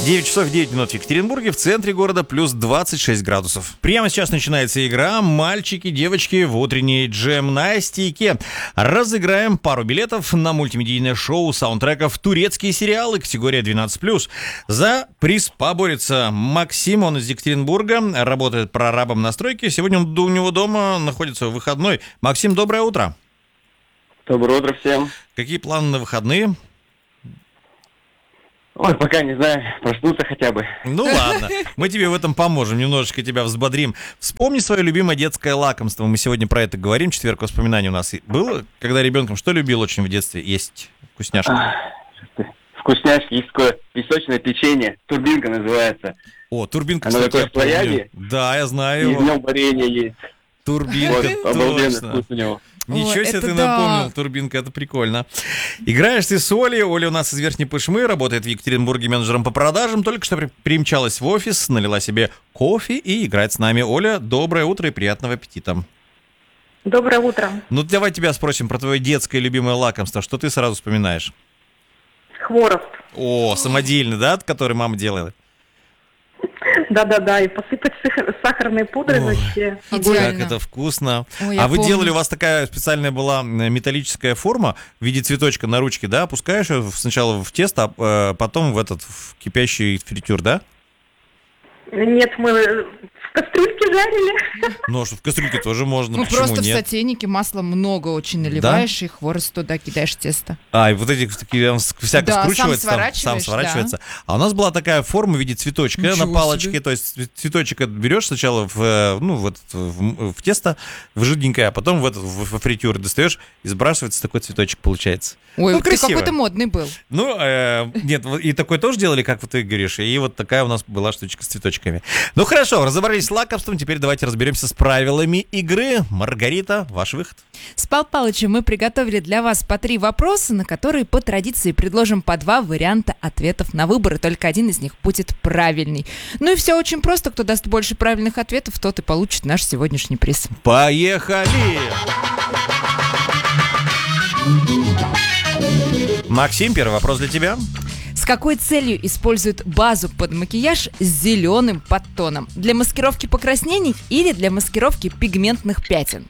9 часов 9 минут в Екатеринбурге, в центре города плюс 26 градусов. Прямо сейчас начинается игра «Мальчики, девочки» в утренний джем на стейке. Разыграем пару билетов на мультимедийное шоу саундтреков «Турецкие сериалы» категория 12+. За приз поборется Максим, он из Екатеринбурга, работает прорабом на стройке. Сегодня он у него дома находится выходной. Максим, доброе утро. Доброе утро всем. Какие планы на выходные? Ой, пока не знаю, проснуться хотя бы. Ну ладно, мы тебе в этом поможем, немножечко тебя взбодрим. Вспомни свое любимое детское лакомство. Мы сегодня про это говорим. Четверг воспоминаний у нас было. Когда ребенком что любил очень в детстве есть? Вкусняшки. Вкусняшки, есть такое песочное печенье. Турбинка называется. О, турбинка, оно кстати, такое я помню. Да, я знаю И его. в нем варенье есть. Турбинка, Вот, обалденный точно. вкус у него. Ничего себе ты напомнил, Турбинка, это прикольно. Играешь ты с Олей. Оля у нас из Верхней Пышмы, работает в Екатеринбурге менеджером по продажам. Только что примчалась в офис, налила себе кофе и играет с нами. Оля, доброе утро и приятного аппетита. Доброе утро. Ну, давай тебя спросим про твое детское любимое лакомство. Что ты сразу вспоминаешь? Хворост. О, самодельный, да, который мама делает? Да-да-да, и посыпать сахарной пудрой вообще. Как это вкусно. Ой, а вы помню. делали, у вас такая специальная была металлическая форма в виде цветочка на ручке, да? Опускаешь ее сначала в тесто, а потом в кипящий фритюр, да? Нет, мы в кастрюльке жарили. Ну, а что в кастрюльке тоже можно, Ну, почему просто в нет? сотейнике масла много очень наливаешь, и хворост туда кидаешь тесто. А, и вот эти такие всяко Да, скручивается, сам сам сворачиваешь, сворачивается. А у нас была такая форма в виде цветочка Ничего на палочке, себе. то есть цветочек берешь сначала в тесто, в жиденькое, а потом во фритюр достаешь, и сбрасывается такой цветочек получается. Ой, Ну, ты красиво. какой-то модный был. Ну, нет, и такой тоже делали, как вот ты говоришь, и вот такая у нас была штучка с цветочками. Ну, хорошо, разобрались с лакомством, теперь давайте разберемся с правилами игры. Маргарита, ваш выход. С Пал Палычем мы приготовили для вас по 3 вопроса, на которые по традиции предложим по 2 варианта ответов на выбор, и только один из них будет правильный. Ну и все очень просто. Кто даст больше правильных ответов, тот и получит наш сегодняшний приз. Поехали! Максим, первый вопрос для тебя. С какой целью используют базу под макияж с зеленым подтоном? Для маскировки покраснений или для маскировки пигментных пятен?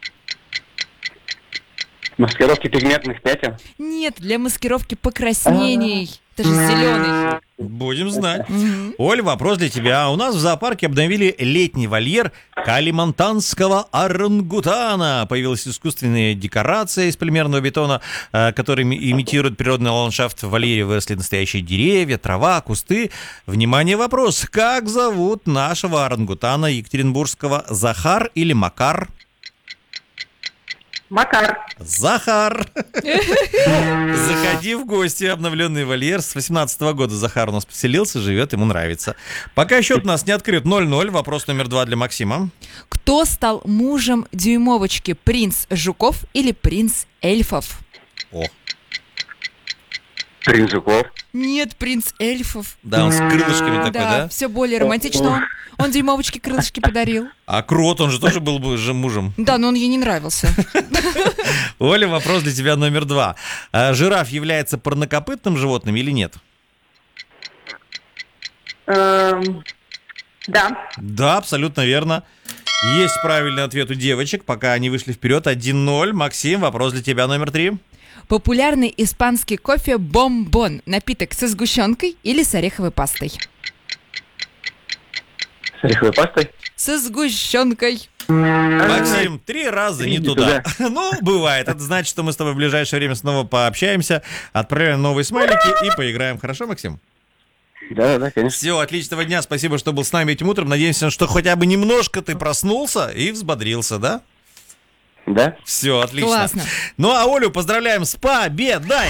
Маскировки пигментных пятен. Нет, для маскировки покраснений. Это же зеленый. Будем знать. Оль, вопрос для тебя. У нас в зоопарке обновили летний вольер калимантанского орангутана. Появилась искусственная декорация из полимерного бетона, которая имитирует природный ландшафт. В вольере выросли настоящие деревья, трава, кусты. Внимание, вопрос. Как зовут нашего орангутана екатеринбургского? Захар или Макар? Макар. Захар! Заходи в гости. Обновленный вольер. С 18-го года Захар у нас поселился, живет, ему нравится. Пока счет у нас не открыт. 0-0. Вопрос номер 2 для Максима. Кто стал мужем дюймовочки? Принц Жуков или принц Эльфов? О, Принц Жуков. Нет, принц Эльфов. да, он с крылышками такой, да? Все более романтично. Он дюймовочке крылышки подарил. А Крот, он же тоже был бы же мужем. Да, но он ей не нравился. Оля, вопрос для тебя номер 2. Жираф является парнокопытным животным или нет? Да. Да, абсолютно верно. Есть правильный ответ у девочек, пока они вышли вперед. 1-0. Максим, вопрос для тебя номер 3. Популярный испанский кофе бомбон. Напиток со сгущенкой или с ореховой пастой? С ореховой пастой. Со сгущенкой. Максим, 3 раза не Иди туда. Ну, бывает. Это значит, что мы с тобой в ближайшее время снова пообщаемся, отправим новые смайлики и поиграем. Хорошо, Максим? Да, конечно. Все, отличного дня. Спасибо, что был с нами этим утром. Надеемся, что хотя бы немножко ты проснулся и взбодрился, да? Да? Все, отлично. Классно. Ну, а Олю поздравляем с победой!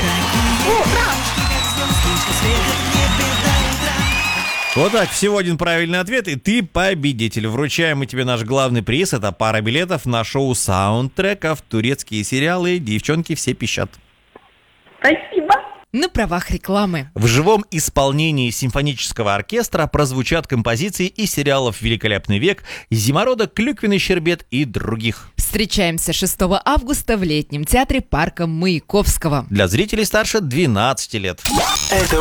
Вот так, всего один правильный ответ, и ты победитель. Вручаем мы тебе наш главный приз. Это пара билетов на шоу саундтреков «Турецкие сериалы». Девчонки все пищат. Спасибо. На правах рекламы. В живом исполнении симфонического оркестра прозвучат композиции из сериалов «Великолепный век», «Зимородок», «Клюквенный щербет» и других. Встречаемся 6 августа в летнем театре парка Маяковского. Для зрителей старше 12 лет. Это